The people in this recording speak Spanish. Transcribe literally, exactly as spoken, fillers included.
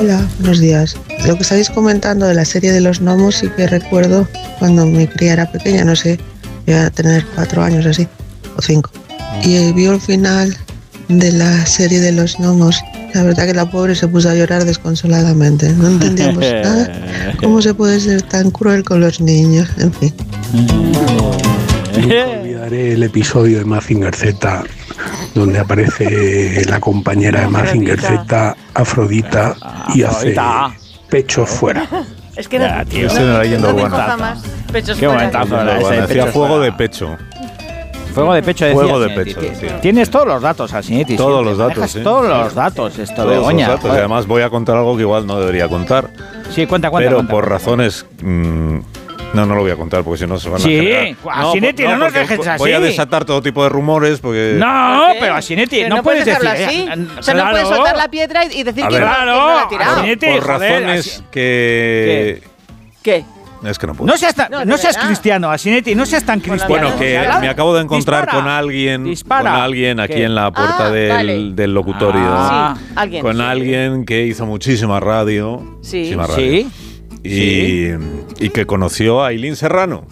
Hola, buenos días. Lo que estáis comentando de la serie de los gnomos sí que recuerdo cuando mi cría era pequeña, no sé, iba a tener cuatro años así, o cinco. Y vio el final de la serie de los gnomos. La verdad que la pobre se puso a llorar desconsoladamente. No entendíamos nada. ¿Cómo se puede ser tan cruel con los niños? En fin. Nunca olvidaré el episodio de Mazinger Z, donde aparece la compañera de Mazinger Z, Afrodita, y hace pechos fuera. Es que no, Ya, tío, no, ese no leyendo no me bueno. coja más. Pechos Qué fuera. momentazo era ese. Hacía Pechos fuego fuera. de pecho. Fuego de pecho, decía. Fuego de Sinetti. pecho, sí. Tienes todos los datos, Asinetti. Todos siempre los datos, manejas sí. Todos los datos, esto, Todos Begoña. los datos. Y además voy a contar algo que igual no debería contar. Sí, cuenta, cuenta. Pero cuenta, por cuenta. razones... Mmm, no, no lo voy a contar porque si no se van a Sí, generar. Asinetti, no nos porque dejes así. Voy a desatar todo tipo de rumores porque... No, ¿Por qué? pero Asinetti, Pero no, no puedes puedes decir. dejarlo así. eh, O sea, no puedes claro. soltar la piedra y y decir A que ver. no, que no la Claro, ha tirado. Asinetti, por joder, razones Asi- que... ¿Qué? Es que no puedo. No seas, tan- No, no, de seas verdad. cristiano, Asinetti, no seas tan cristiano. Bueno, que Habla- me acabo de encontrar Dispara. con alguien, Dispara. con alguien aquí ¿Qué? en la puerta Ah, del, vale. del locutorio. Ah. Sí, alguien. Con alguien que hizo muchísima radio. Sí. muchísima radio. Sí. Y, y que conoció a Ailín Serrano.